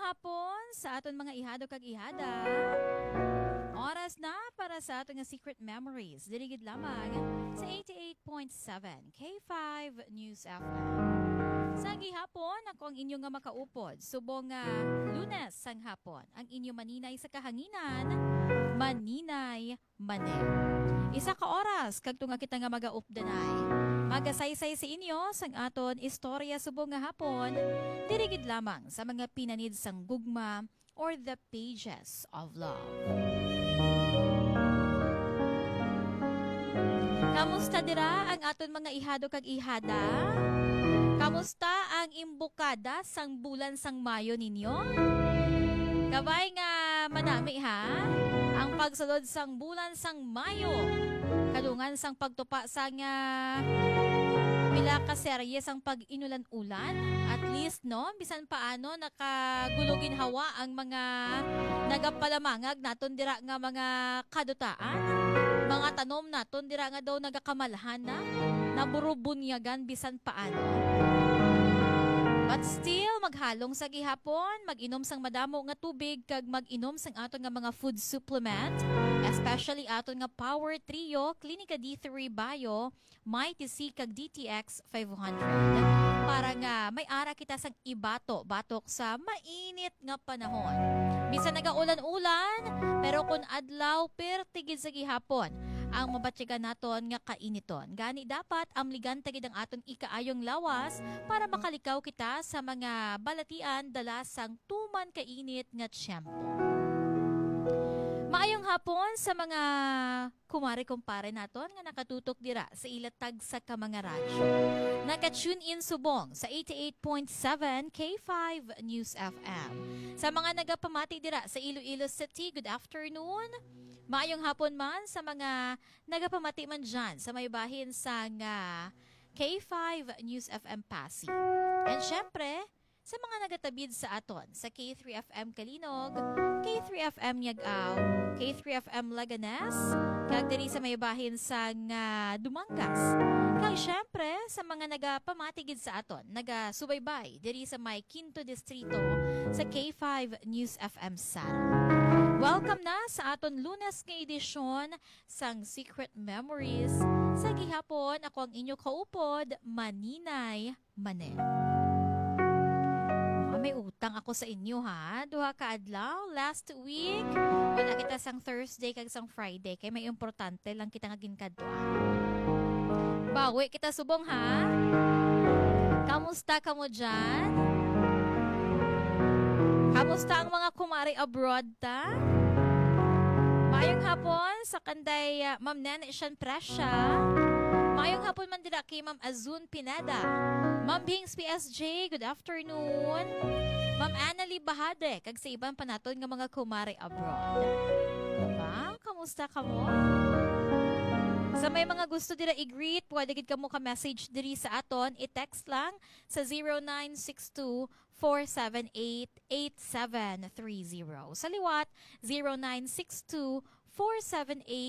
hapon sa aton mga ihado kag ihada. Oras na para sa aton nga Secret Memories. Dirigid lamang sa 88.7 K5 News FM. Sa gihapon, ako ang inyo nga makaupod. Subong nga Lunes sang hapon. Ang inyo maninay sa kahanginan, maninay mane. Isa ka oras, kag tunga kita nga magaupdanay. Magasaysay sa inyo sang aton istorya subong nga hapon, dirigid lamang sa mga pinanid sang gugma or the pages of love. Kamusta dira ang aton mga ihado kag ihada? Kamusta ang imbukada sang bulan sang Mayo ninyo? Kabay nga manami ha? Ang pagsulod sang bulan sang Mayo. Kadungan sang pagtupa sang pila ka serye sang pag-inulan-ulan. At least no, bisan paano nakagulugin hawa ang mga nagapalamangag naton dira nga mga kadutaan. Mga tanom naton dira nga daw nagakamalhan na, naburubunyagan bisan paano. But still, maghalong sa gihapon, mag-inom sang madamo nga tubig kag mag-inom sang aton nga mga food supplement, especially aton nga Power Trio, Clinica D3 Bio, Mighty C kag DTX 500. Para nga may ara kita sang batok sa mainit nga panahon. Bisan nagaulan-ulan, pero kun adlaw pertigid sa gihapon ang mabatsigan naton nga kainiton. Gani dapat amligan tagid ang aton ikaayong lawas para makalikaw kita sa mga balatian dala sang tuman kainit nga tiyempo. Maayong hapon sa mga kumare-kumpare naton nga nakatutok dira sa ilatag sa kamanga radyo. Naka-tune in subong sa 88.7 K5 News FM. Sa mga nagapamati dira sa Iloilo City, good afternoon. Maayong hapon man sa mga nagapamati man dyan sa may bahin sa K5 News FM Pasig. And syempre, sa mga nagatabid sa aton sa K3FM Kalinog, K3FM Yagaw, K3FM Laganes, kag diri sa may bahin sa Dumangas. Kag syempre, sa mga nagapamatigid sa aton, nagasubaybay diri sa may Quinto Distrito sa K5 News FM Sara. Welcome na sa aton Lunes nga edisyon sang Secret Memories. Sa gihapon, ako ang inyo kaupod, Maninay Mane. May utang ako sa inyo ha. Duha ka adlaw last week. Wala kita sang Thursday kag sang Friday kay may importante lang kita nga ginkadtuan. Bawi kita subong ha. Kamusta kamo dyan? Kamusta ang mga kumari abroad ta? Mayong hapon sa kanday Ma'am Nene Sian Presya. Mayong hapon man dira kay Ma'am Azun Pineda. Ma'am Bings PSJ, good afternoon. Ma'am Annalie Bahade, kag sa iban pa naton nga mga kumari abroad. Diba? Kamusta ka mo? Sa may mga gusto dira i-greet, pwede gid kamo ka-message diri sa aton, i-text lang sa 0962-478-8730. Sa liwat, 0962-478